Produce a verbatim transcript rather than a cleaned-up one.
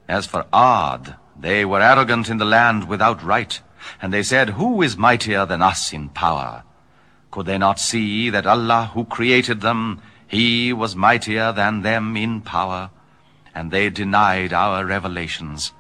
As for Ad, they were arrogant in the land without right, and they said, Who is mightier than us in power? Could they not see that Allah, who created them, He was mightier than them in power? And they denied our revelations.